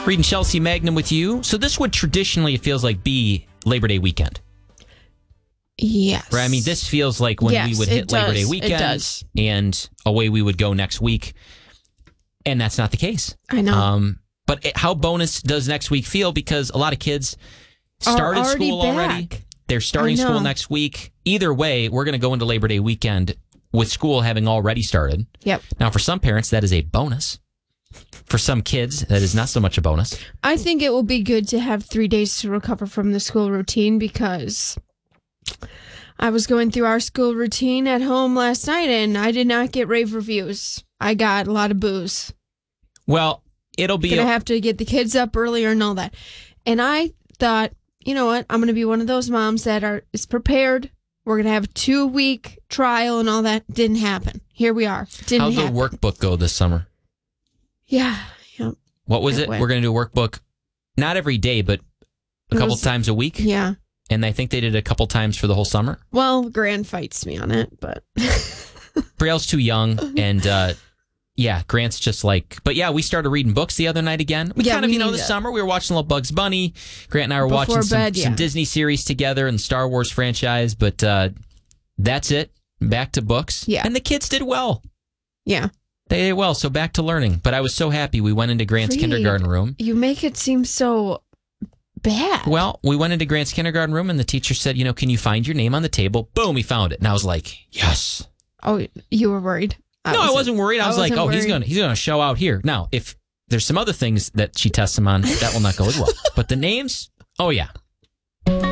Reading Chelsea Magnum with you. So this would traditionally, it feels like, be Labor Day weekend. Yes. Right? I mean, this feels like when we would hit Labor Day weekend and away we would go next week. And that's not the case. I know. But how bonus does next week feel? Because a lot of kids started school already. They're starting school next week. Either way, we're going to go into Labor Day weekend with school having already started. Yep. Now, for some parents, that is a bonus. For some kids, that is not so much a bonus. I think it will be good to have 3 days to recover from the school routine because I was going through our school routine at home last night and I did not get rave reviews. I got a lot of boos. Well, it'll be... Going to have to get the kids up earlier and all that. And I thought, you know what? I'm going to be one of those moms that is prepared. We're going to have a 2-week trial and all that. Didn't happen. Here we are. Didn't happen. How'd the workbook go this summer? Yeah. What was it? We're going to do a workbook, not every day, but a couple times a week? Yeah. And I think they did it a couple times for the whole summer? Well, Grant fights me on it, but... Brielle's too young, and Grant's just like... But yeah, we started reading books the other night again. We kind of, this summer, we were watching a little Bugs Bunny. Grant and I were watching some Disney series together and the Star Wars franchise, but that's it. Back to books. Yeah. And the kids did well. Yeah. They did well, so back to learning. But I was so happy. We went into Grant's kindergarten room. You make it seem so bad. Well, we went into Grant's kindergarten room, and the teacher said, can you find your name on the table? Boom, he found it. And I was like, yes. Oh, you were worried? I wasn't worried. I was like, he's gonna show out here. Now, if there's some other things that she tests him on, that will not go as well. But the names, oh yeah.